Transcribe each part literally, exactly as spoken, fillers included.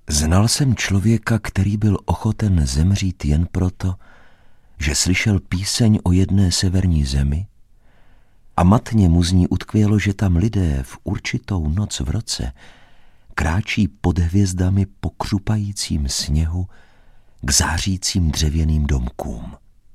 Znal jsem člověka, který byl ochoten zemřít jen proto, že slyšel píseň o jedné severní zemi a matně mu z ní utkvělo, že tam lidé v určitou noc v roce kráčí pod hvězdami po křupajícím sněhu k zářícím dřevěným domkům.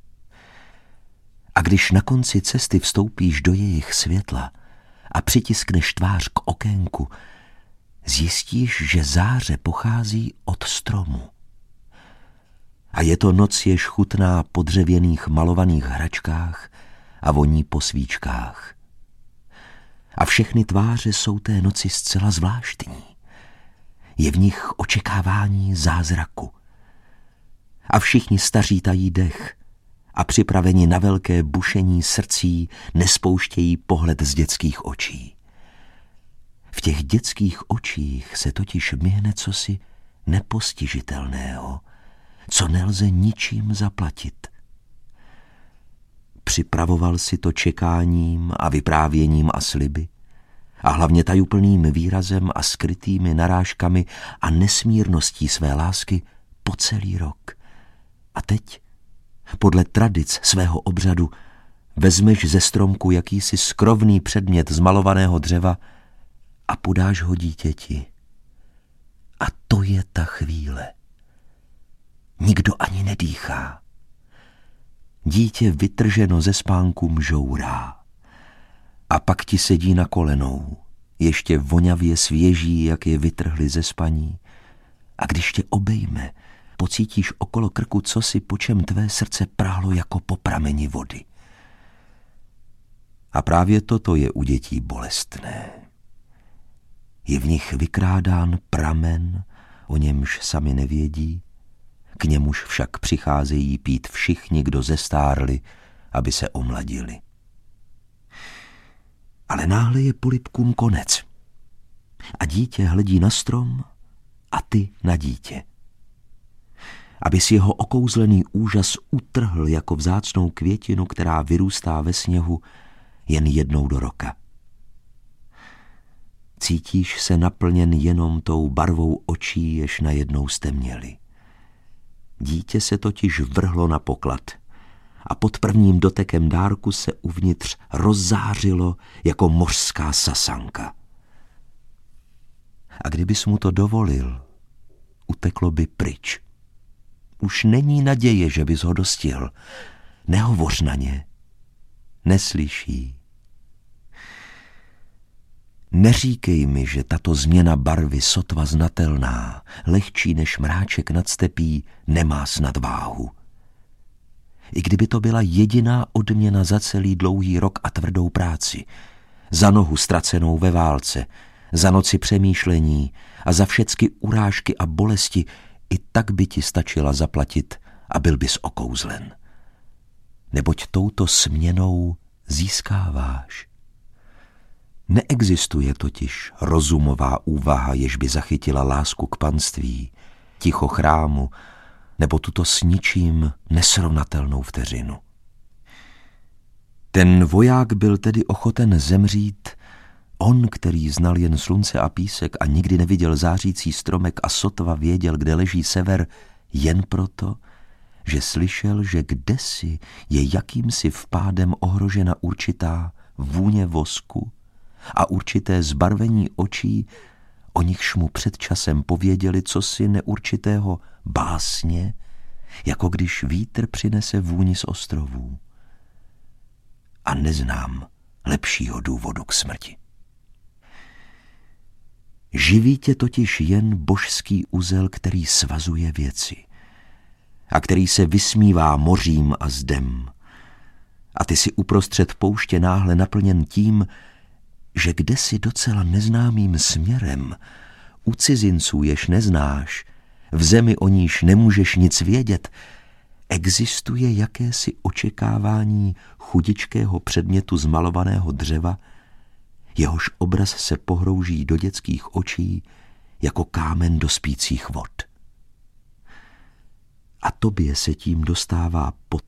A když na konci cesty vstoupíš do jejich světla a přitiskneš tvář k okénku, zjistíš, že záře pochází od stromu. A je to noc, jež chutná po dřevěných malovaných hračkách a voní po svíčkách. A všechny tváře jsou té noci zcela zvláštní. Je v nich očekávání zázraku. A všichni staří tají dech a připraveni na velké bušení srdcí nespouštějí pohled z dětských očí. V těch dětských očích se totiž myhne cosi nepostižitelného, co nelze ničím zaplatit. Připravoval si to čekáním a vyprávěním a sliby, a hlavně tajuplným výrazem a skrytými narážkami a nesmírností své lásky po celý rok. A teď, podle tradic svého obřadu, vezmeš ze stromku jakýsi skrovný předmět z malovaného dřeva a podáš ho dítěti. A to je ta chvíle. Nikdo ani nedýchá. Dítě vytrženo ze spánku mžourá. A pak ti sedí na kolenou, ještě vonavě svěží, jak je vytrhli ze spaní. A když tě obejme, pocítíš okolo krku cosi, po čem tvé srdce prahlo jako po prameni vody. A právě toto je u dětí bolestné. Je v nich vykrádán pramen, o němž sami nevědí, k němuž však přicházejí pít všichni, kdo zestárli, aby se omladili. Ale náhle je polibkům konec. A dítě hledí na strom a ty na dítě. Aby si jeho okouzlený úžas utrhl jako vzácnou květinu, která vyrůstá ve sněhu jen jednou do roka. Cítíš se naplněn jenom tou barvou očí, jež najednou stemněly. Dítě se totiž vrhlo na poklad a pod prvním dotekem dárku se uvnitř rozzářilo jako mořská sasanka. A kdybys mu to dovolil, uteklo by pryč. Už není naděje, že bys ho dostihl. Nehovoř na ně. Neslyší. Neříkej mi, že tato změna barvy sotva znatelná, lehčí než mráček nad stepí, nemá snad váhu. I kdyby to byla jediná odměna za celý dlouhý rok a tvrdou práci, za nohu ztracenou ve válce, za noci přemýšlení a za všecky urážky a bolesti, i tak by ti stačila zaplatit a byl bys okouzlen. Neboť touto směnou získáváš. Neexistuje totiž rozumová úvaha, jež by zachytila lásku k panství, ticho chrámu, nebo tuto s ničím nesrovnatelnou vteřinu. Ten voják byl tedy ochoten zemřít, on, který znal jen slunce a písek a nikdy neviděl zářící stromek a sotva věděl, kde leží sever, jen proto, že slyšel, že kdesi je jakýmsi vpádem ohrožena určitá vůně vosku a určité zbarvení očí, o nichž mu před časem pověděli cosi neurčitého básně, jako když vítr přinese vůni z ostrovů. A neznám lepšího důvodu k smrti. Živí tě totiž jen božský uzel, který svazuje věci a který se vysmívá mořím a zdem. A ty si uprostřed pouště náhle naplněn tím, že kdesi docela neznámým směrem, u cizinců, jež neznáš, v zemi, o níž nemůžeš nic vědět, existuje jakési očekávání chudičkého předmětu z malovaného dřeva, jehož obraz se pohrouží do dětských očí jako kámen do spících vod. A tobě se tím dostává pod